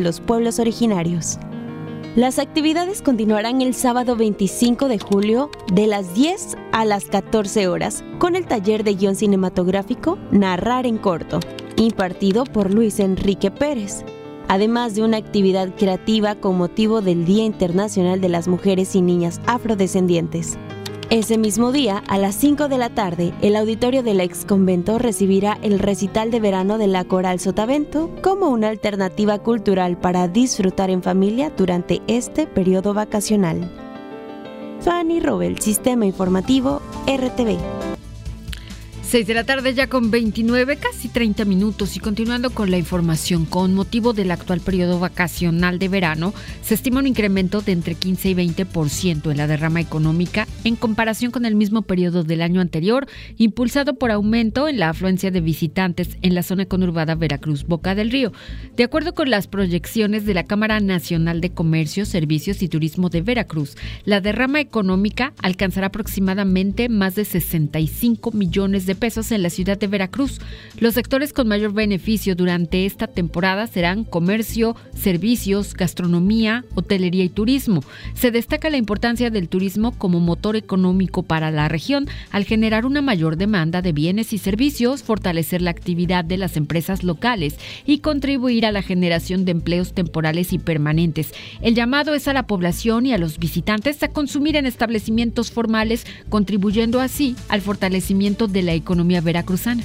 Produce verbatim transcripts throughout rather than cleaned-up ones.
los pueblos originarios. Las actividades continuarán el sábado veinticinco de julio de las diez a las catorce horas con el taller de guión cinematográfico Narrar en Corto, impartido por Luis Enrique Pérez, además de una actividad creativa con motivo del Día Internacional de las Mujeres y Niñas Afrodescendientes. Ese mismo día, a las cinco de la tarde, el auditorio del ex convento recibirá el recital de verano de la Coral Sotavento como una alternativa cultural para disfrutar en familia durante este periodo vacacional. Fanny Robel, Sistema Informativo R T V. seis de la tarde ya con veintinueve, casi treinta minutos, y continuando con la información, con motivo del actual periodo vacacional de verano, se estima un incremento de entre quince y veinte por ciento en la derrama económica en comparación con el mismo periodo del año anterior, impulsado por aumento en la afluencia de visitantes en la zona conurbada Veracruz-Boca del Río. De acuerdo con las proyecciones de la Cámara Nacional de Comercio, Servicios y Turismo de Veracruz, la derrama económica alcanzará aproximadamente más de sesenta y cinco millones de pesos en la ciudad de Veracruz. Los sectores con mayor beneficio durante esta temporada serán comercio, servicios, gastronomía, hotelería y turismo. Se destaca la importancia del turismo como motor económico para la región al generar una mayor demanda de bienes y servicios, fortalecer la actividad de las empresas locales y contribuir a la generación de empleos temporales y permanentes. El llamado es a la población y a los visitantes a consumir en establecimientos formales, contribuyendo así al fortalecimiento de la economía veracruzana.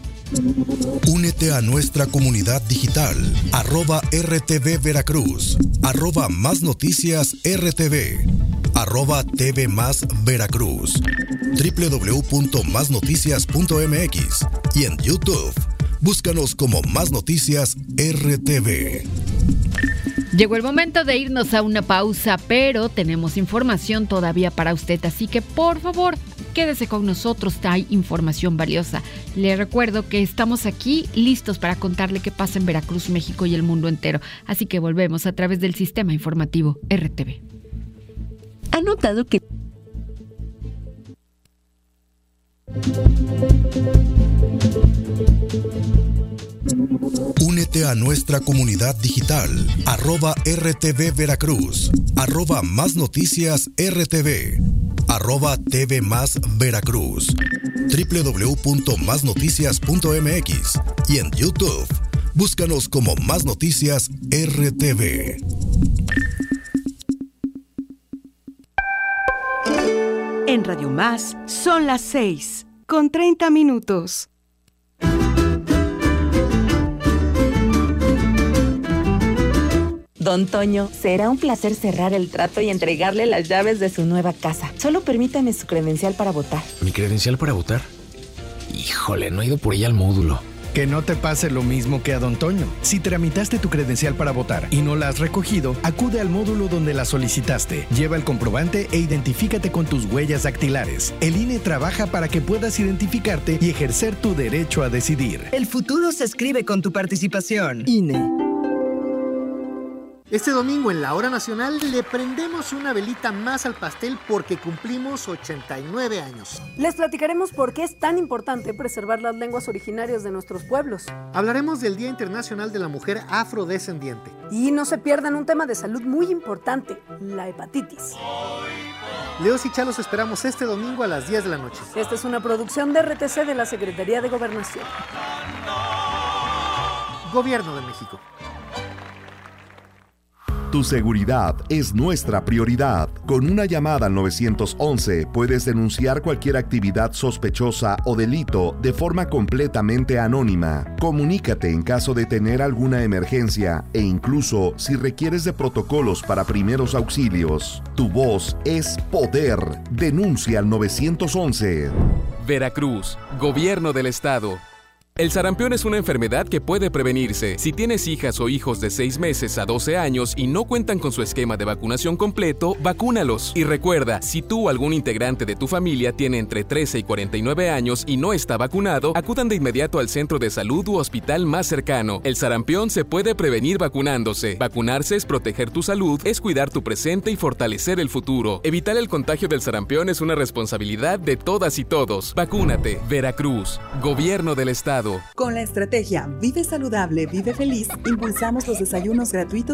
Únete a nuestra comunidad digital, arroba R T V Veracruz, arroba Más Noticias R T V, arroba T V Más Veracruz, doble u doble u doble u punto más noticias punto m x y en YouTube, búscanos como Más Noticias R T V. Llegó el momento de irnos a una pausa, pero tenemos información todavía para usted, así que por favor, quédese con nosotros, hay información valiosa. Le recuerdo que estamos aquí listos para contarle qué pasa en Veracruz, México y el mundo entero, así que volvemos a través del Sistema Informativo R T V. ¿Ha notado que Únete a nuestra comunidad digital, arroba R T V Veracruz, arroba Más Noticias R T V, arroba T V Más Veracruz, doble u doble u doble u punto más noticias punto m x y en YouTube, búscanos como Más Noticias R T V. En Radio Más son las seis, con treinta minutos. Don Toño, será un placer cerrar el trato y entregarle las llaves de su nueva casa. Solo permítame su credencial para votar. ¿Mi credencial para votar? Híjole, no he ido por ella al módulo. Que no te pase lo mismo que a Don Toño. Si tramitaste tu credencial para votar y no la has recogido, acude al módulo donde la solicitaste. Lleva el comprobante e identifícate con tus huellas dactilares. El I N E trabaja para que puedas identificarte y ejercer tu derecho a decidir. El futuro se escribe con tu participación. I N E. Este domingo en la Hora Nacional le prendemos una velita más al pastel porque cumplimos ochenta y nueve años. Les platicaremos por qué es tan importante preservar las lenguas originarias de nuestros pueblos. Hablaremos del Día Internacional de la Mujer Afrodescendiente. Y no se pierdan un tema de salud muy importante, la hepatitis. Leos y Chalos esperamos este domingo a las diez de la noche. Esta es una producción de R T C de la Secretaría de Gobernación. Gobierno de México. Tu seguridad es nuestra prioridad. Con una llamada al nueve once puedes denunciar cualquier actividad sospechosa o delito de forma completamente anónima. Comunícate en caso de tener alguna emergencia e incluso si requieres de protocolos para primeros auxilios. Tu voz es poder. Denuncia al nueve once. Veracruz, Gobierno del Estado. El sarampión es una enfermedad que puede prevenirse. Si tienes hijas o hijos de seis meses a doce años y no cuentan con su esquema de vacunación completo, vacúnalos. Y recuerda, si tú o algún integrante de tu familia tiene entre trece y cuarenta y nueve años y no está vacunado, acudan de inmediato al centro de salud u hospital más cercano. El sarampión se puede prevenir vacunándose. Vacunarse es proteger tu salud, es cuidar tu presente y fortalecer el futuro. Evitar el contagio del sarampión es una responsabilidad de todas y todos. Vacúnate. Veracruz, Gobierno del Estado. Con la estrategia Vive Saludable, Vive Feliz, impulsamos los desayunos gratuitos